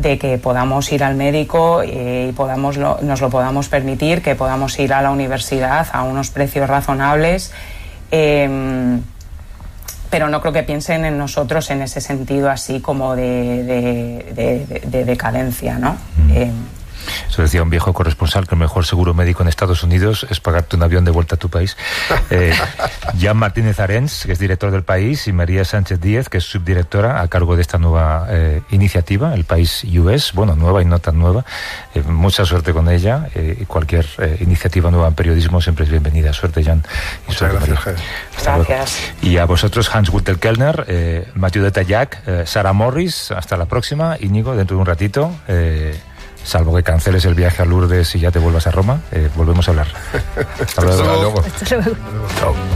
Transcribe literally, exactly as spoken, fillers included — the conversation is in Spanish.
de que podamos ir al médico y podamos lo, nos lo podamos permitir, que podamos ir a la universidad a unos precios razonables, eh, pero no creo que piensen en nosotros en ese sentido así como de, de, de, de, de decadencia, ¿no? Mm. Eh, Eso decía un viejo corresponsal, que el mejor seguro médico en Estados Unidos es pagarte un avión de vuelta a tu país. Eh, Jan Martínez Arens, que es director del País, y María Sánchez Díez, que es subdirectora a cargo de esta nueva eh, iniciativa, El País U S, bueno, nueva y no tan nueva. Eh, mucha suerte con ella, eh, y cualquier eh, iniciativa nueva en periodismo siempre es bienvenida. Suerte, Jan. Y Muchas suerte, gracias, Jaime. Gracias. Luego. Y a vosotros, Hans Gutter-Kellner, eh, Mathieu de Tallac, eh, Sara Morris, hasta la próxima. Íñigo, dentro de un ratito, eh, salvo que canceles el viaje a Lourdes y ya te vuelvas a Roma, eh, volvemos a hablar. Hasta luego. Hasta luego. Hasta luego. Chao.